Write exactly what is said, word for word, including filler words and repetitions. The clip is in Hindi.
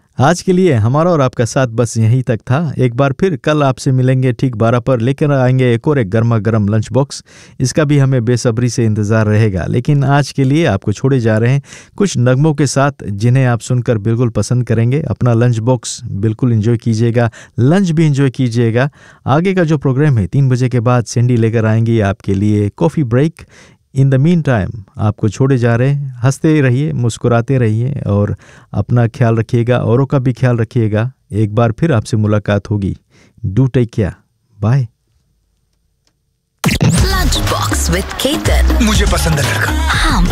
आज के लिए हमारा और आपका साथ बस यहीं तक था। एक बार फिर कल आपसे मिलेंगे ठीक बारह पर, लेकर आएंगे एक और एक गर्मा गर्म लंच बॉक्स। इसका भी हमें बेसब्री से इंतज़ार रहेगा। लेकिन आज के लिए आपको छोड़े जा रहे हैं कुछ नगमों के साथ, जिन्हें आप सुनकर बिल्कुल पसंद करेंगे। अपना लंच बॉक्स बिल्कुल एंजॉय कीजिएगा, लंच भी एंजॉय कीजिएगा। आगे का जो प्रोग्राम है तीन बजे के बाद सिंडी लेकर आएंगी आपके लिए coffee break. In the mean time आपको छोड़े जा रहे हैं। हंसते रहिए, मुस्कुराते रहिए और अपना ख्याल रखिएगा, औरों का भी ख्याल रखिएगा। एक बार फिर आपसे मुलाकात होगी। Do take care, bye. Lunch box with Ketan. मुझे पसंद है लड़का। हम